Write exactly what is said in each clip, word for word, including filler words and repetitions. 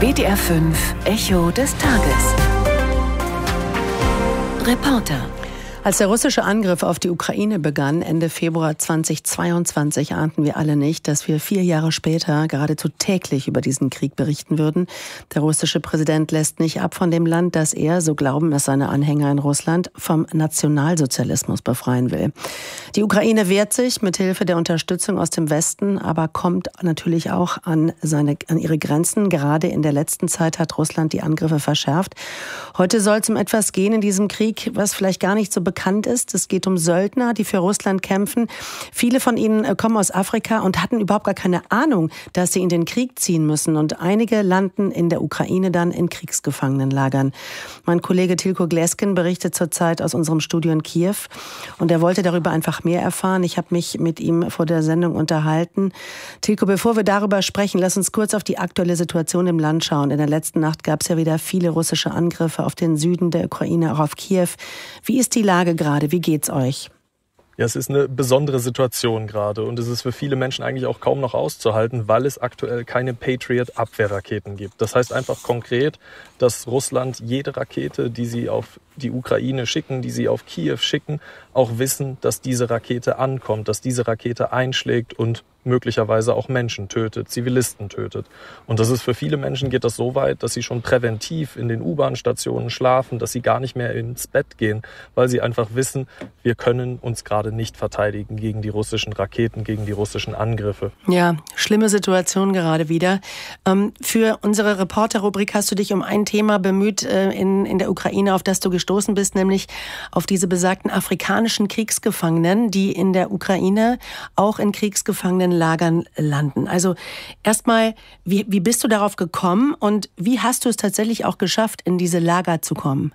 W D R fünf Echo des Tages. Reporter. Als der russische Angriff auf die Ukraine begann, Ende Februar zweitausendzweiundzwanzig, ahnten wir alle nicht, dass wir vier Jahre später geradezu täglich über diesen Krieg berichten würden. Der russische Präsident lässt nicht ab von dem Land, das er, so glauben es seine Anhänger in Russland, vom Nationalsozialismus befreien will. Die Ukraine wehrt sich mit Hilfe der Unterstützung aus dem Westen, aber kommt natürlich auch an seine, an ihre Grenzen. Gerade in der letzten Zeit hat Russland die Angriffe verschärft. Heute soll es um etwas gehen in diesem Krieg, was vielleicht gar nicht so bekannt bekannt ist. Es geht um Söldner, die für Russland kämpfen. Viele von ihnen kommen aus Afrika und hatten überhaupt gar keine Ahnung, dass sie in den Krieg ziehen müssen. Und einige landen in der Ukraine dann in Kriegsgefangenenlagern. Mein Kollege Tilko Gleskin berichtet zurzeit aus unserem Studio in Kiew. Und er wollte darüber einfach mehr erfahren. Ich habe mich mit ihm vor der Sendung unterhalten. Tilko, bevor wir darüber sprechen, lass uns kurz auf die aktuelle Situation im Land schauen. In der letzten Nacht gab es ja wieder viele russische Angriffe auf den Süden der Ukraine, auch auf Kiew. Wie ist die Lage gerade? Wie geht's euch? Ja, es ist eine besondere Situation gerade und es ist für viele Menschen eigentlich auch kaum noch auszuhalten, weil es aktuell keine Patriot-Abwehrraketen gibt. Das heißt einfach konkret, dass Russland jede Rakete, die sie auf die Ukraine schicken, die sie auf Kiew schicken, auch wissen, dass diese Rakete ankommt, dass diese Rakete einschlägt und möglicherweise auch Menschen tötet, Zivilisten tötet. Und das ist für viele Menschen geht das so weit, dass sie schon präventiv in den U-Bahn-Stationen schlafen, dass sie gar nicht mehr ins Bett gehen, weil sie einfach wissen, wir können uns gerade nicht verteidigen gegen die russischen Raketen, gegen die russischen Angriffe. Ja, schlimme Situation gerade wieder. Ähm, für unsere Reporter-Rubrik hast du dich um ein Thema bemüht äh, in, in der Ukraine, auf das du gestoßen bist, nämlich auf diese besagten afrikanischen Kriegsgefangenen, die in der Ukraine auch in Kriegsgefangenenlagern landen. Also erstmal, wie, wie bist du darauf gekommen und wie hast du es tatsächlich auch geschafft, in diese Lager zu kommen?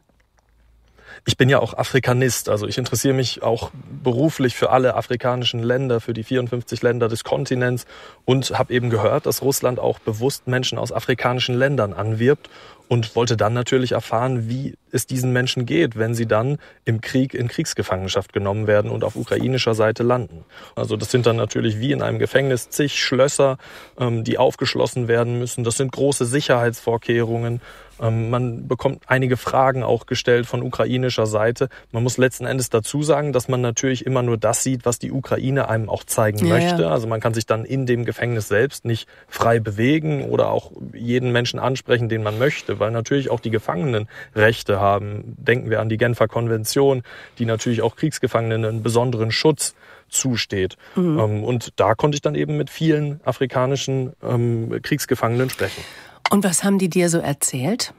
Ich bin ja auch Afrikanist, also ich interessiere mich auch beruflich für alle afrikanischen Länder, für die vierundfünfzig Länder des Kontinents und habe eben gehört, dass Russland auch bewusst Menschen aus afrikanischen Ländern anwirbt und wollte dann natürlich erfahren, wie es diesen Menschen geht, wenn sie dann im Krieg in Kriegsgefangenschaft genommen werden und auf ukrainischer Seite landen. Also das sind dann natürlich wie in einem Gefängnis zig Schlösser, die aufgeschlossen werden müssen. Das sind große Sicherheitsvorkehrungen. Man bekommt einige Fragen auch gestellt von ukrainischer Seite. Man muss letzten Endes dazu sagen, dass man natürlich immer nur das sieht, was die Ukraine einem auch zeigen ja, möchte. Ja. Also man kann sich dann in dem Gefängnis selbst nicht frei bewegen oder auch jeden Menschen ansprechen, den man möchte, weil natürlich auch die Gefangenen Rechte haben. Denken wir an die Genfer Konvention, die natürlich auch Kriegsgefangenen einen besonderen Schutz zusteht. Mhm. Und da konnte ich dann eben mit vielen afrikanischen ähm, Kriegsgefangenen sprechen. Und was haben die dir so erzählt?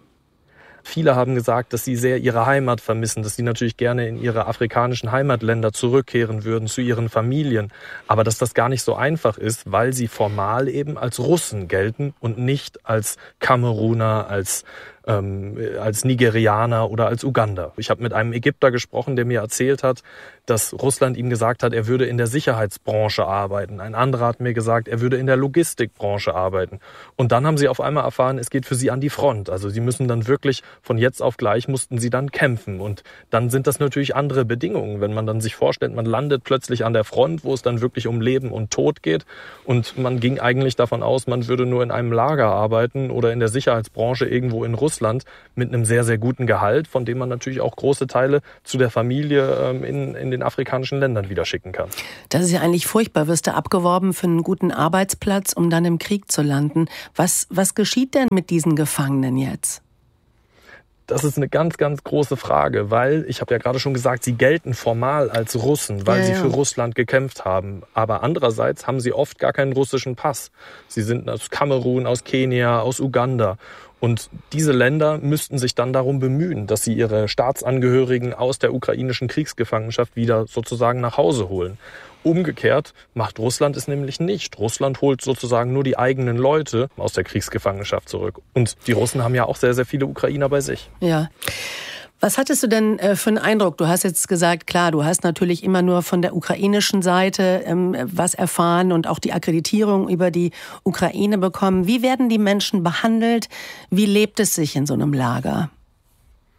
Viele haben gesagt, dass sie sehr ihre Heimat vermissen, dass sie natürlich gerne in ihre afrikanischen Heimatländer zurückkehren würden, zu ihren Familien. Aber dass das gar nicht so einfach ist, weil sie formal eben als Russen gelten und nicht als Kameruner, als ähm, als Nigerianer oder als Uganda. Ich habe mit einem Ägypter gesprochen, der mir erzählt hat, dass Russland ihm gesagt hat, er würde in der Sicherheitsbranche arbeiten. Ein anderer hat mir gesagt, er würde in der Logistikbranche arbeiten. Und dann haben sie auf einmal erfahren, es geht für sie an die Front. Also sie müssen dann wirklich von jetzt auf gleich mussten sie dann kämpfen. Und dann sind das natürlich andere Bedingungen. Wenn man dann sich vorstellt, man landet plötzlich an der Front, wo es dann wirklich um Leben und Tod geht. Und man ging eigentlich davon aus, man würde nur in einem Lager arbeiten oder in der Sicherheitsbranche irgendwo in Russland mit einem sehr, sehr guten Gehalt, von dem man natürlich auch große Teile zu der Familie ähm, in, in den afrikanischen Ländern wieder schicken kann. Das ist ja eigentlich furchtbar. Wirst du abgeworben für einen guten Arbeitsplatz, um dann im Krieg zu landen. Was, was geschieht denn mit diesen Gefangenen jetzt? Das ist eine ganz, ganz große Frage, weil, ich habe ja gerade schon gesagt, sie gelten formal als Russen, weil ja, sie ja. für Russland gekämpft haben. Aber andererseits haben sie oft gar keinen russischen Pass. Sie sind aus Kamerun, aus Kenia, aus Uganda. Und diese Länder müssten sich dann darum bemühen, dass sie ihre Staatsangehörigen aus der ukrainischen Kriegsgefangenschaft wieder sozusagen nach Hause holen. Umgekehrt macht Russland es nämlich nicht. Russland holt sozusagen nur die eigenen Leute aus der Kriegsgefangenschaft zurück. Und die Russen haben ja auch sehr, sehr viele Ukrainer bei sich. Ja. Was hattest du denn äh, für einen Eindruck? Du hast jetzt gesagt, klar, du hast natürlich immer nur von der ukrainischen Seite ähm, was erfahren und auch die Akkreditierung über die Ukraine bekommen. Wie werden die Menschen behandelt? Wie lebt es sich in so einem Lager?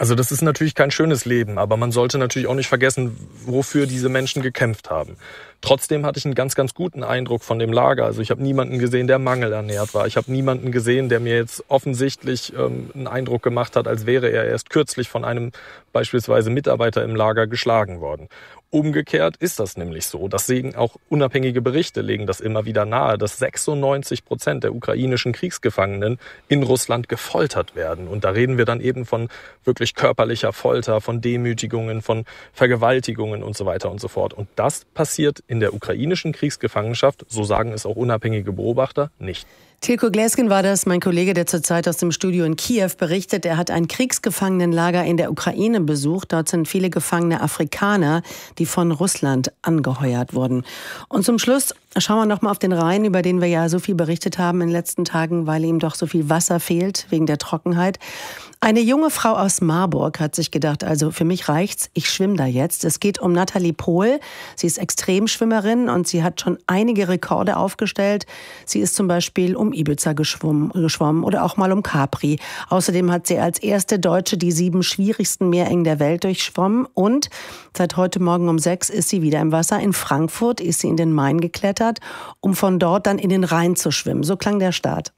Also das ist natürlich kein schönes Leben, aber man sollte natürlich auch nicht vergessen, wofür diese Menschen gekämpft haben. Trotzdem hatte ich einen ganz, ganz guten Eindruck von dem Lager. Also ich habe niemanden gesehen, der mangelernährt war. Ich habe niemanden gesehen, der mir jetzt offensichtlich ähm, einen Eindruck gemacht hat, als wäre er erst kürzlich von einem beispielsweise Mitarbeiter im Lager geschlagen worden. Umgekehrt ist das nämlich so. Das sehen auch unabhängige Berichte, legen das immer wieder nahe, dass sechsundneunzig Prozent der ukrainischen Kriegsgefangenen in Russland gefoltert werden. Und da reden wir dann eben von wirklich körperlicher Folter, von Demütigungen, von Vergewaltigungen und so weiter und so fort. Und das passiert in der ukrainischen Kriegsgefangenschaft, so sagen es auch unabhängige Beobachter, nicht. Tilko Gleskin war das, mein Kollege, der zurzeit aus dem Studio in Kiew berichtet. Er hat ein Kriegsgefangenenlager in der Ukraine besucht. Dort sind viele gefangene Afrikaner, die von Russland angeheuert wurden. Und zum Schluss schauen wir noch mal auf den Rhein, über den wir ja so viel berichtet haben in den letzten Tagen, weil ihm doch so viel Wasser fehlt wegen der Trockenheit. Eine junge Frau aus Marburg hat sich gedacht, also für mich reicht's, ich schwimme da jetzt. Es geht um Nathalie Pohl. Sie ist Extremschwimmerin und sie hat schon einige Rekorde aufgestellt. Sie ist zum Beispiel um Ibiza geschwommen, geschwommen oder auch mal um Capri. Außerdem hat sie als erste Deutsche die sieben schwierigsten Meerengen der Welt durchschwommen. Und seit heute Morgen um sechs ist sie wieder im Wasser. In Frankfurt ist sie in den Main geklettert, um von dort dann in den Rhein zu schwimmen. So klang der Start.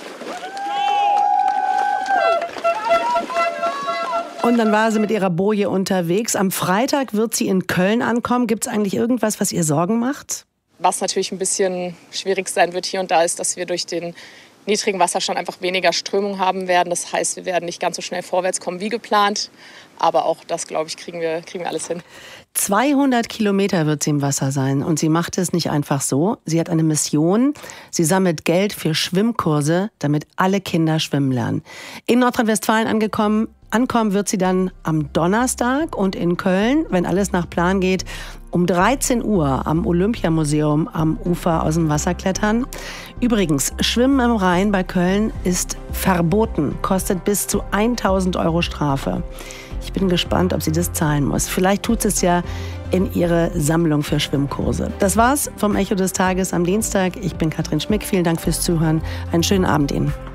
Und dann war sie mit ihrer Boje unterwegs. Am Freitag wird sie in Köln ankommen. Gibt es eigentlich irgendwas, was ihr Sorgen macht? Was natürlich ein bisschen schwierig sein wird hier und da ist, dass wir durch den niedrigen Wasserstand einfach weniger Strömung haben werden. Das heißt, wir werden nicht ganz so schnell vorwärts kommen wie geplant. Aber auch das, glaube ich, kriegen wir, kriegen wir alles hin. zweihundert Kilometer wird sie im Wasser sein. Und sie macht es nicht einfach so. Sie hat eine Mission. Sie sammelt Geld für Schwimmkurse, damit alle Kinder schwimmen lernen. In Nordrhein-Westfalen angekommen. Ankommen wird sie dann am Donnerstag und in Köln, wenn alles nach Plan geht, um dreizehn Uhr am Olympiamuseum am Ufer aus dem Wasser klettern. Übrigens, Schwimmen im Rhein bei Köln ist verboten, kostet bis zu tausend Euro Strafe. Ich bin gespannt, ob sie das zahlen muss. Vielleicht tut sie es ja in ihre Sammlung für Schwimmkurse. Das war's vom Echo des Tages am Dienstag. Ich bin Katrin Schmick. Vielen Dank fürs Zuhören. Einen schönen Abend Ihnen.